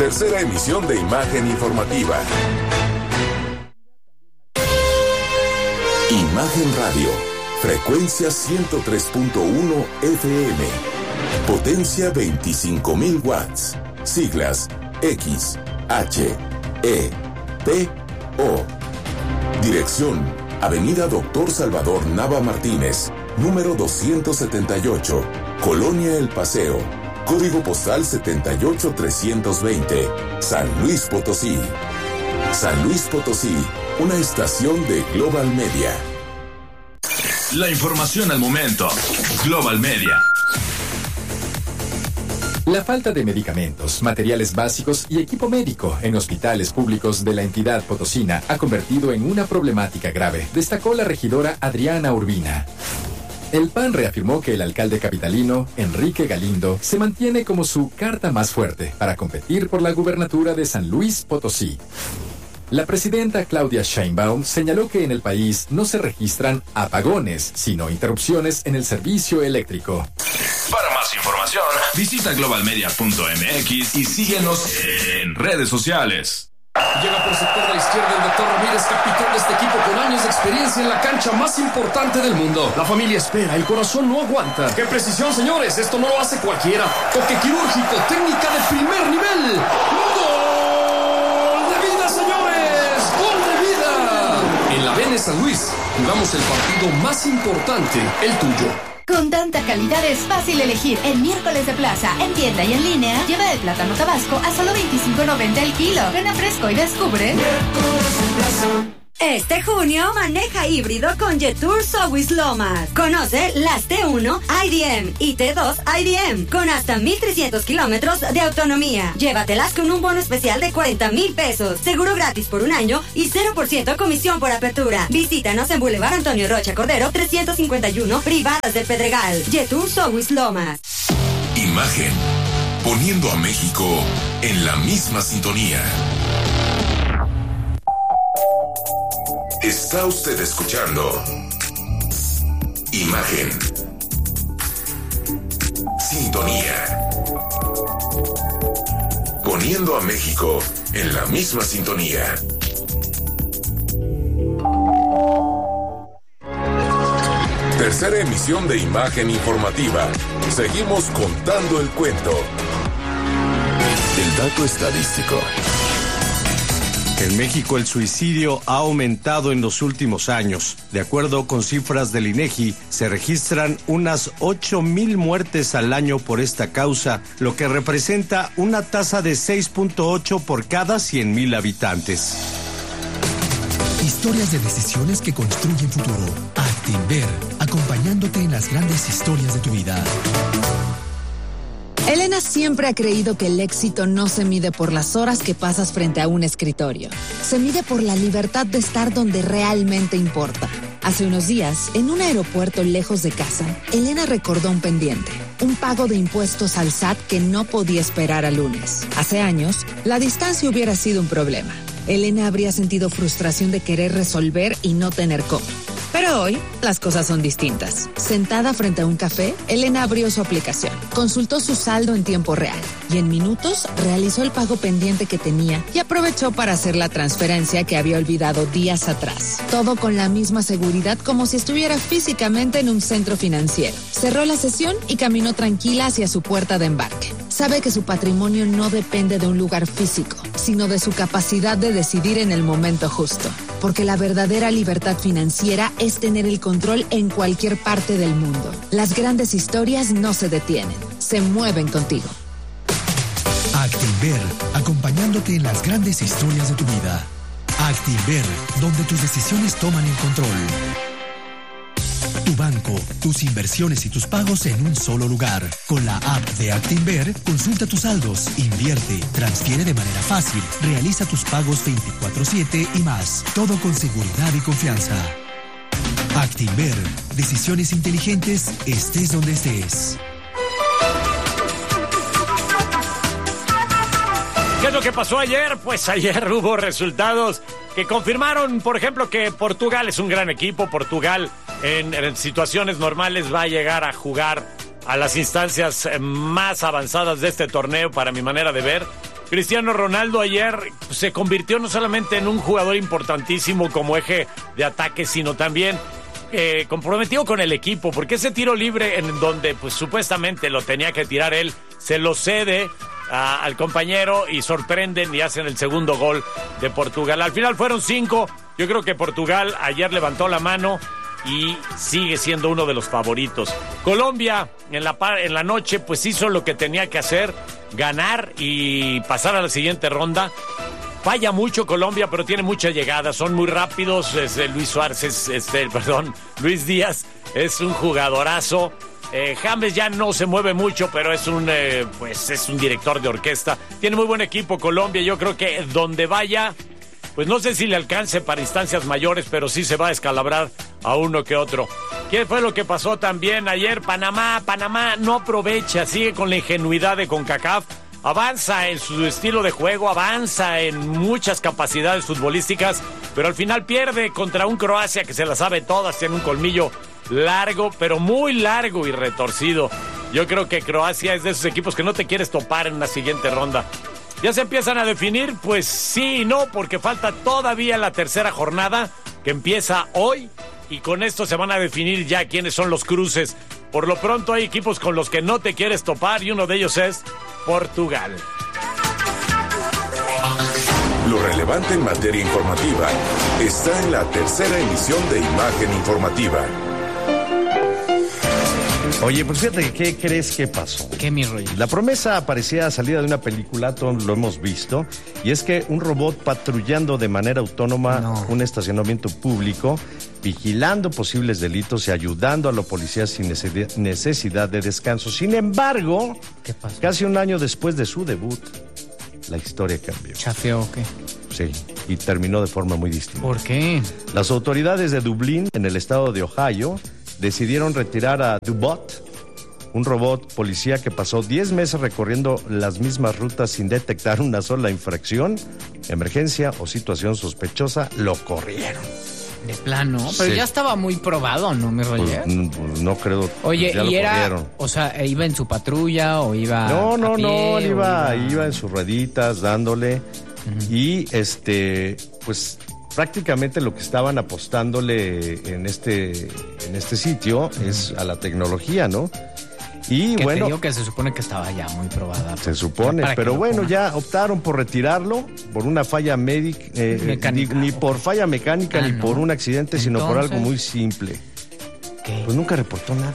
Tercera emisión de Imagen Informativa. Imagen Radio, frecuencia 103.1 FM, potencia 25.000 watts, siglas X, H, E, P, O. Dirección, Avenida Doctor Salvador Nava Martínez, número 278, Colonia El Paseo, código postal 78320, San Luis Potosí. San Luis Potosí, una estación de Global Media. La información al momento. Global Media. La falta de medicamentos, materiales básicos y equipo médico en hospitales públicos de la entidad potosina ha convertido en una problemática grave, destacó la regidora Adriana Urbina. El PAN reafirmó que el alcalde capitalino, Enrique Galindo, se mantiene como su carta más fuerte para competir por la gubernatura de San Luis Potosí. La presidenta Claudia Sheinbaum señaló que en el país no se registran apagones, sino interrupciones en el servicio eléctrico. Para más información, visita globalmedia.mx y síguenos en redes sociales. Llega por sector de la izquierda el doctor Ramírez, capitán de este equipo con años de experiencia en la cancha más importante del mundo. La familia espera, el corazón no aguanta. ¡Qué precisión, señores! Esto no lo hace cualquiera. Toque quirúrgico, técnica de primer nivel. ¡Gol de vida, señores! ¡Gol de vida! En la BN San Luis, jugamos el partido más importante, el tuyo. Con tanta calidad es fácil elegir. El miércoles de plaza, en tienda y en línea, lleva el plátano tabasco a solo $25.90 el kilo. Ven a Fresco y descubre. Este junio maneja híbrido con Jetour Sowis Lomas. Conoce las T1 IDM y T2 IDM con hasta 1,300 kilómetros de autonomía. Llévatelas con un bono especial de 40,000 pesos, seguro gratis por un año y 0% comisión por apertura. Visítanos en Boulevard Antonio Rocha Cordero 351, Privadas del Pedregal. Jetour Sowis Lomas. Imagen, poniendo a México en la misma sintonía. Está usted escuchando Imagen. Sintonía. Poniendo a México en la misma sintonía. Tercera emisión de Imagen Informativa. Seguimos contando el cuento. El dato estadístico. En México el suicidio ha aumentado en los últimos años. De acuerdo con cifras del INEGI, se registran unas 8,000 muertes al año por esta causa, lo que representa una tasa de 6.8 por cada 100,000 habitantes. Historias de decisiones que construyen futuro. Actinver, acompañándote en las grandes historias de tu vida. Elena siempre ha creído que el éxito no se mide por las horas que pasas frente a un escritorio. Se mide por la libertad de estar donde realmente importa. Hace unos días, en un aeropuerto lejos de casa, Elena recordó un pendiente, un pago de impuestos al SAT que no podía esperar al lunes. Hace años, la distancia hubiera sido un problema. Elena habría sentido frustración de querer resolver y no tener cómo. Pero hoy, las cosas son distintas. Sentada frente a un café, Elena abrió su aplicación, consultó su saldo en tiempo real y en minutos realizó el pago pendiente que tenía y aprovechó para hacer la transferencia que había olvidado días atrás. Todo con la misma seguridad como si estuviera físicamente en un centro financiero. Cerró la sesión y caminó tranquila hacia su puerta de embarque. Sabe que su patrimonio no depende de un lugar físico, sino de su capacidad de decidir en el momento justo. Porque la verdadera libertad financiera es tener el control en cualquier parte del mundo. Las grandes historias no se detienen, se mueven contigo. Actinver, acompañándote en las grandes historias de tu vida. Actinver, donde tus decisiones toman el control. Tu banco, tus inversiones y tus pagos en un solo lugar. Con la app de Actinver, consulta tus saldos, invierte, transfiere de manera fácil, realiza tus pagos 24/7 y más. Todo con seguridad y confianza. Actinver, decisiones inteligentes, estés donde estés. ¿Qué es lo que pasó ayer? Pues ayer hubo resultados que confirmaron, por ejemplo, que Portugal es un gran equipo. Portugal en situaciones normales va a llegar a jugar a las instancias más avanzadas de este torneo, para mi manera de ver. Cristiano Ronaldo ayer se convirtió no solamente en un jugador importantísimo como eje de ataque, sino también comprometido con el equipo, porque ese tiro libre en donde pues supuestamente lo tenía que tirar él, se lo cede al compañero y sorprenden y hacen el segundo gol de Portugal. Al final fueron 5. Yo creo que Portugal ayer levantó la mano y sigue siendo uno de los favoritos. Colombia en la noche pues hizo lo que tenía que hacer, ganar y pasar a la siguiente ronda. Falla mucho Colombia, pero tiene mucha llegada, son muy rápidos. Luis Díaz es un jugadorazo. James ya no se mueve mucho, pero es un director de orquesta. Tiene muy buen equipo Colombia. Yo creo que donde vaya, pues no sé si le alcance para instancias mayores, pero sí se va a descalabrar a uno que otro. ¿Qué fue lo que pasó también ayer? Panamá no aprovecha, sigue con la ingenuidad de CONCACAF. Avanza en su estilo de juego, avanza en muchas capacidades futbolísticas, pero al final pierde contra un Croacia que se la sabe todas, tiene un colmillo largo, pero muy largo y retorcido. Yo creo que Croacia es de esos equipos que no te quieres topar en la siguiente ronda. ¿Ya se empiezan a definir? Pues sí y no, porque falta todavía la tercera jornada que empieza hoy y con esto se van a definir ya quiénes son los cruces. Por lo pronto hay equipos con los que no te quieres topar y uno de ellos es Portugal. Lo relevante en materia informativa está en la tercera emisión de Imagen Informativa. Oye, pues fíjate, ¿qué crees que pasó? ¿Qué, mi rollo? La promesa parecía salida de una película, todos lo hemos visto, y es que un robot patrullando de manera autónoma un estacionamiento público, vigilando posibles delitos y ayudando a los policías sin necesidad de descanso. Sin embargo, ¿qué pasó? Casi un año después de su debut, la historia cambió. ¿Chafeó o qué? Sí, y terminó de forma muy distinta. ¿Por qué? Las autoridades de Dublín, en el estado de Ohio, decidieron retirar a Dubot, un robot policía que pasó 10 meses recorriendo las mismas rutas sin detectar una sola infracción, emergencia o situación sospechosa. Lo corrieron. De plano, pero sí. Ya estaba muy probado, ¿no, mi rollo? Pues no creo. Oye, ya y lo era, corrieron. o sea, ¿iba en su patrulla o iba No, a pie, iba en sus rueditas dándole y pues prácticamente lo que estaban apostándole en este sitio es a la tecnología, ¿no? Y que bueno, te digo que se supone que estaba ya muy probada. se supone, pero bueno, ya optaron por retirarlo por una falla mecánica, ni por falla mecánica ni por un accidente, sino por algo muy simple. ¿Qué? Pues nunca reportó nada.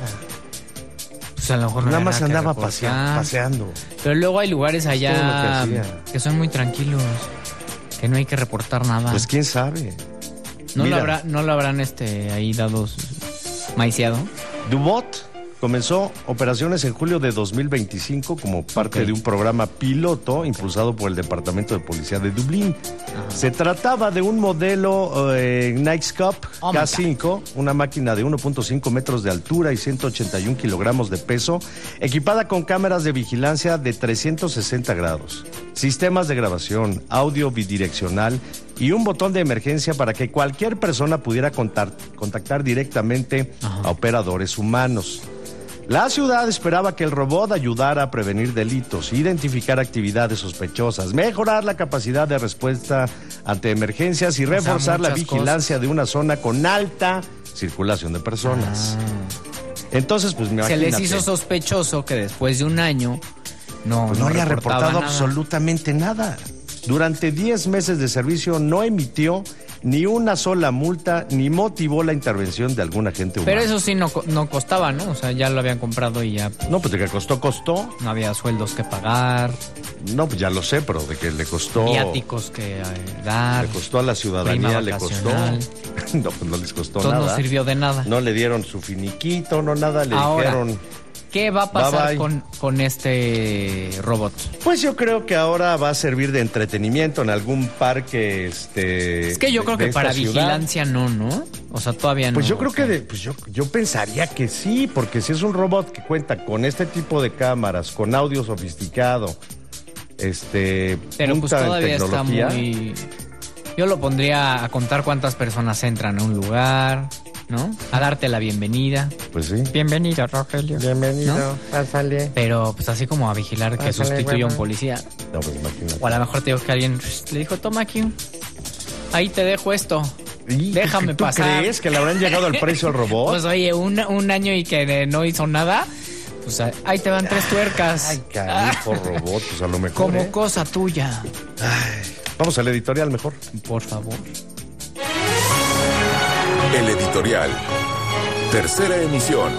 Pues a lo mejor nada más andaba paseando. Pero luego hay lugares allá que son muy tranquilos, que no hay que reportar nada. Pues quién sabe. No lo habrán ahí dado maiciado. Dubot comenzó operaciones en julio de 2025 como parte de un programa piloto impulsado por el Departamento de Policía de Dublín. Se trataba de un modelo Knightscope K5, una máquina de 1.5 metros de altura y 181 kilogramos de peso, equipada con cámaras de vigilancia de 360 grados, sistemas de grabación, audio bidireccional y un botón de emergencia para que cualquier persona pudiera contactar directamente a operadores humanos. La ciudad esperaba que el robot ayudara a prevenir delitos, identificar actividades sospechosas, mejorar la capacidad de respuesta ante emergencias y reforzar la vigilancia de una zona con alta circulación de personas. Entonces, pues me imagino. Se les hizo sospechoso que después de un año no haya reportado nada. Absolutamente nada. Durante 10 meses de servicio no emitió ni una sola multa ni motivó la intervención de algún agente humano. Pero eso sí no costaba, ¿no? O sea, ya lo habían comprado y ya... No, pues de que costó. No había sueldos que pagar. No, pues ya lo sé, pero de que le costó... Viáticos que dar. Le costó a la ciudadanía, le costó... No, pues no les costó nada. No sirvió de nada. No le dieron su finiquito, no nada, le dijeron... ¿Qué va a pasar bye. con este robot? Pues yo creo que ahora va a servir de entretenimiento en algún parque. Es que yo creo que para vigilancia no. O sea, todavía no. Pues yo creo que yo pensaría que sí, porque si es un robot que cuenta con este tipo de cámaras, con audio sofisticado, pero pues todavía está muy... Yo lo pondría a contar cuántas personas entran a un lugar, ¿no? A darte la bienvenida. Pues sí. Bienvenido, Rogelio. Bienvenido, ¿no? pásale. Pero pues así como a vigilar que sustituya a un policía. No, pues imagínate. O a lo mejor te digo que alguien le dijo, toma aquí, ahí te dejo esto. Déjame pasar. ¿Tú crees que le habrán llegado al precio al robot? Pues oye, un año y que no hizo nada, pues ahí te van 3 tuercas. Ay, carajo, robot, pues a lo mejor. Como cosa tuya. Ay, vamos al editorial mejor. Por favor. El editorial. Tercera emisión.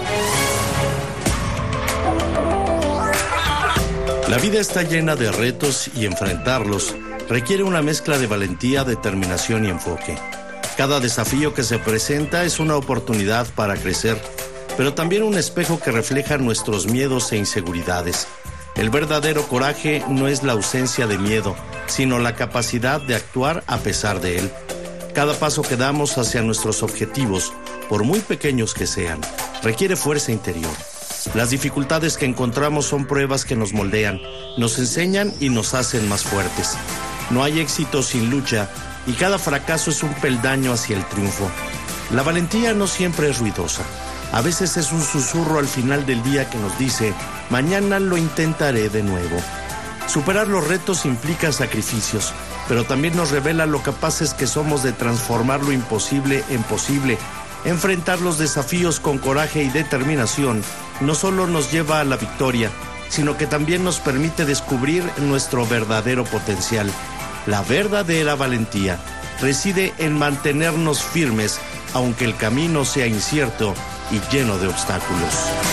La vida está llena de retos y enfrentarlos requiere una mezcla de valentía, determinación y enfoque. Cada desafío que se presenta es una oportunidad para crecer, pero también un espejo que refleja nuestros miedos e inseguridades. El verdadero coraje no es la ausencia de miedo, sino la capacidad de actuar a pesar de él. Cada paso que damos hacia nuestros objetivos, por muy pequeños que sean, requiere fuerza interior. Las dificultades que encontramos son pruebas que nos moldean, nos enseñan y nos hacen más fuertes. No hay éxito sin lucha, y cada fracaso es un peldaño hacia el triunfo. La valentía no siempre es ruidosa. A veces es un susurro al final del día que nos dice, mañana lo intentaré de nuevo. Superar los retos implica sacrificios, pero también nos revela lo capaces que somos de transformar lo imposible en posible. Enfrentar los desafíos con coraje y determinación no solo nos lleva a la victoria, sino que también nos permite descubrir nuestro verdadero potencial. La verdadera valentía reside en mantenernos firmes, aunque el camino sea incierto y lleno de obstáculos.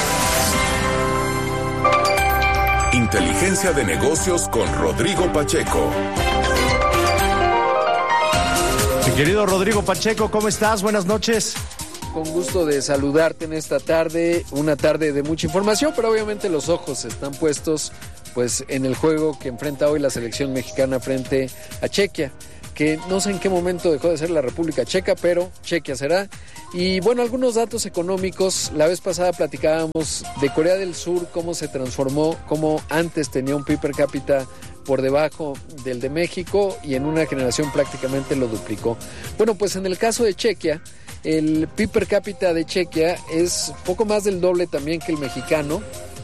Inteligencia de negocios con Rodrigo Pacheco. Mi querido Rodrigo Pacheco, ¿cómo estás? Buenas noches. Con gusto de saludarte en esta tarde, una tarde de mucha información, pero obviamente los ojos están puestos pues en el juego que enfrenta hoy la selección mexicana frente a Chequia, que no sé en qué momento dejó de ser la República Checa, pero Chequia será. Y bueno, algunos datos económicos. La vez pasada platicábamos de Corea del Sur, cómo se transformó, cómo antes tenía un PIB per cápita por debajo del de México y en una generación prácticamente lo duplicó. Bueno, pues en el caso de Chequia, el PIB per cápita de Chequia es poco más del doble también que el mexicano,